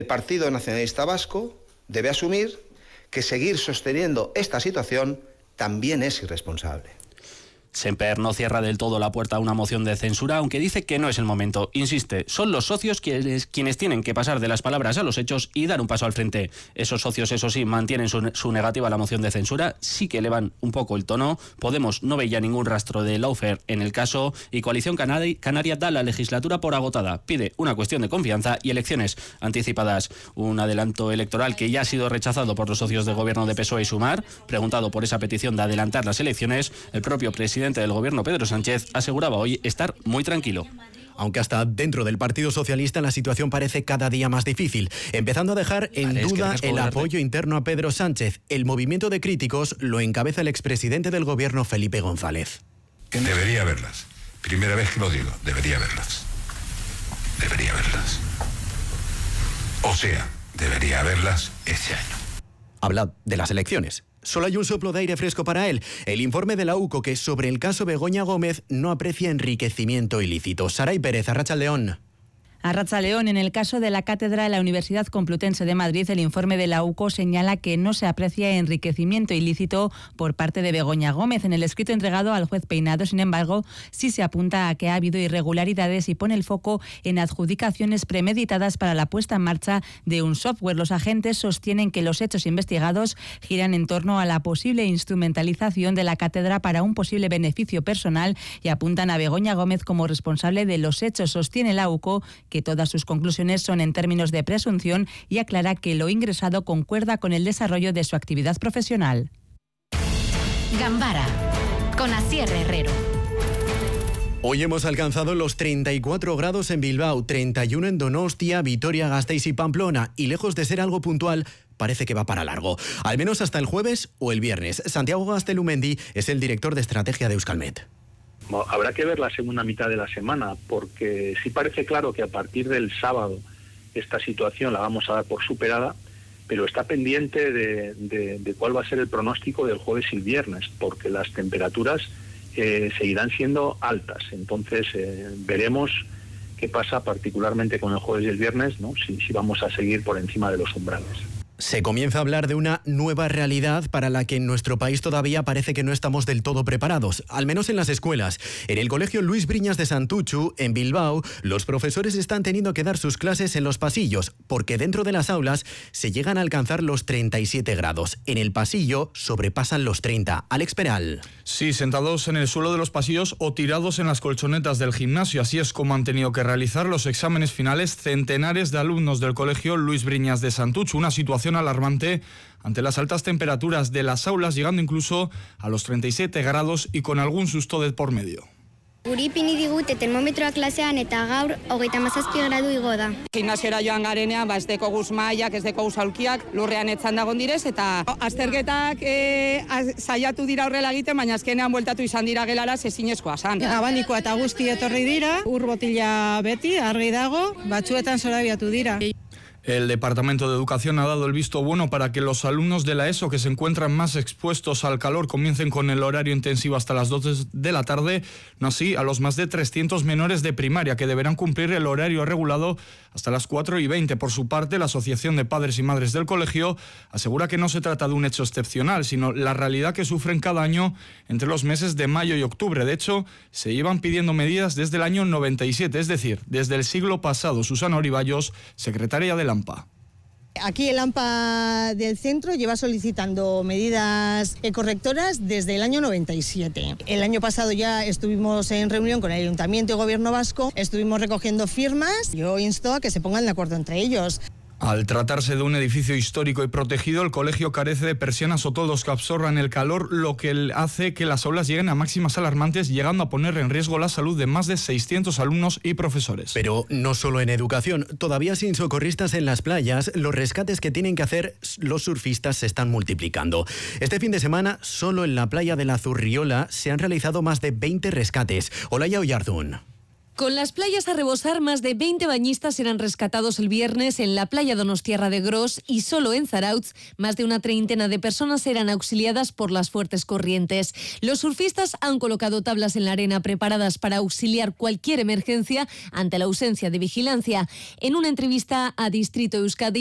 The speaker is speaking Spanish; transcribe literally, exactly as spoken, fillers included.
El Partido Nacionalista Vasco debe asumir que seguir sosteniendo esta situación también es irresponsable. Semper no cierra del todo la puerta a una moción de censura, aunque dice que no es el momento. Insiste, son los socios quienes, quienes tienen que pasar de las palabras a los hechos y dar un paso al frente. Esos socios, eso sí, mantienen su, su negativa a la moción de censura, sí que elevan un poco el tono. Podemos no veía ningún rastro de lawfare en el caso y Coalición Canari, Canaria da la legislatura por agotada. Pide una cuestión de confianza y elecciones anticipadas. Un adelanto electoral que ya ha sido rechazado por los socios de gobierno de P S O E y Sumar. Preguntado por esa petición de adelantar las elecciones, el propio presidente El presidente del gobierno, Pedro Sánchez, aseguraba hoy estar muy tranquilo. Aunque hasta dentro del Partido Socialista la situación parece cada día más difícil, empezando a dejar en Vale, duda es que el apoyo interno a Pedro Sánchez. El movimiento de críticos lo encabeza el expresidente del gobierno, Felipe González. Debería verlas. Primera vez que lo digo, debería verlas. Debería verlas. O sea, debería verlas este año. Habla de las elecciones. Solo hay un soplo de aire fresco para él. El informe de la U C O que sobre el caso Begoña Gómez no aprecia enriquecimiento ilícito. Saray Pérez, Arratsaldeón. Arratsaldeón, en el caso de la cátedra de la Universidad Complutense de Madrid, el informe de la U C O señala que no se aprecia enriquecimiento ilícito por parte de Begoña Gómez. En el escrito entregado al juez Peinado, sin embargo, sí se apunta a que ha habido irregularidades y pone el foco en adjudicaciones premeditadas para la puesta en marcha de un software. Los agentes sostienen que los hechos investigados giran en torno a la posible instrumentalización de la cátedra para un posible beneficio personal y apuntan a Begoña Gómez como responsable de los hechos. Sostiene la U C O que todas sus conclusiones son en términos de presunción y aclara que lo ingresado concuerda con el desarrollo de su actividad profesional. Gambara, con Asier Herrero. Hoy hemos alcanzado los treinta y cuatro grados en Bilbao, treinta y uno en Donostia, Vitoria, Gasteiz y Pamplona, y lejos de ser algo puntual, parece que va para largo, al menos hasta el jueves o el viernes. Santiago Gaztelumendi es el director de estrategia de Euskalmet. Habrá que ver la segunda mitad de la semana, porque sí parece claro que a partir del sábado esta situación la vamos a dar por superada, pero está pendiente de, de, de cuál va a ser el pronóstico del jueves y el viernes, porque las temperaturas eh, seguirán siendo altas. Entonces eh, veremos qué pasa particularmente con el jueves y el viernes, ¿no? Si, si vamos a seguir por encima de los umbrales. Se comienza a hablar de una nueva realidad para la que en nuestro país todavía parece que no estamos del todo preparados, al menos en las escuelas. En el colegio Luis Briñas de Santuchu, en Bilbao, los profesores están teniendo que dar sus clases en los pasillos, porque dentro de las aulas se llegan a alcanzar los treinta y siete grados. En el pasillo sobrepasan los treinta. Alex Peral. Sí, sentados en el suelo de los pasillos o tirados en las colchonetas del gimnasio. Así es como han tenido que realizar los exámenes finales centenares de alumnos del colegio Luis Briñas de Santuchu. Una situación alarmante ante las altas temperaturas de las aulas, llegando incluso a los treinta y siete grados y con algún susto de por medio. Guri ipini digute termometroa klasean eta gaur hogeita hamazazpi gradu igo da. Gimnasiora joan garenean, ba, ez deko guz mailak, ez deko guz aulkiak, lurrean etzan dagon direz, eta azterketak e, saiatu dira horrela egiten, baina azkenean bueltatu izan dira gelara zezinezkoa zan. Abanikoa eta guzti etorri dira, ur botila beti, argi dago, batzuetan zorabiatu dira. El Departamento de Educación ha dado el visto bueno para que los alumnos de la ESO que se encuentran más expuestos al calor comiencen con el horario intensivo hasta las dos de la tarde, no así a los más de trescientos menores de primaria que deberán cumplir el horario regulado hasta las cuatro y veinte. Por su parte, la Asociación de Padres y Madres del Colegio asegura que no se trata de un hecho excepcional, sino la realidad que sufren cada año entre los meses de mayo y octubre. De hecho, se llevan pidiendo medidas desde el año noventa y siete, es decir, desde el siglo pasado. Susana Oriballos, secretaria de la AMPA. Aquí el AMPA del centro lleva solicitando medidas correctoras desde el año noventa y siete. El año pasado ya estuvimos en reunión con el Ayuntamiento y Gobierno Vasco, estuvimos recogiendo firmas. Yo insto a que se pongan de acuerdo entre ellos. Al tratarse de un edificio histórico y protegido, el colegio carece de persianas o toldos que absorban el calor, lo que hace que las aulas lleguen a máximas alarmantes, llegando a poner en riesgo la salud de más de seiscientos alumnos y profesores. Pero no solo en educación, todavía sin socorristas en las playas, los rescates que tienen que hacer los surfistas se están multiplicando. Este fin de semana, solo en la playa de la Zurriola, se han realizado más de veinte rescates. Olaya Oyardún. Con las playas a rebosar, más de veinte bañistas eran rescatados el viernes en la playa donostiarra de Gros y solo en Zarautz más de una treintena de personas eran auxiliadas por las fuertes corrientes. Los surfistas han colocado tablas en la arena preparadas para auxiliar cualquier emergencia ante la ausencia de vigilancia. En una entrevista a Distrito Euskadi,